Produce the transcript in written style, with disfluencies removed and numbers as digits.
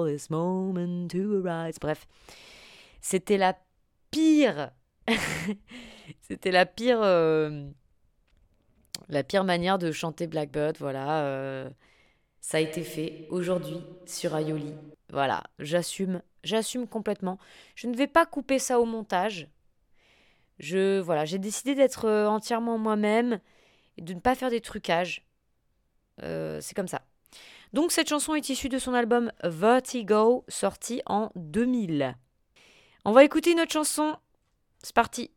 for this moment to arise. Bref, c'était la pire. C'était la pire manière de chanter Blackbird. Voilà, ça a été fait aujourd'hui sur Aioli. Voilà, j'assume complètement. Je ne vais pas couper ça au montage. Voilà, j'ai décidé d'être entièrement moi-même et de ne pas faire des trucages. C'est comme ça. Donc cette chanson est issue de son album Vertigo, sorti en 2000. On va écouter une autre chanson. C'est parti.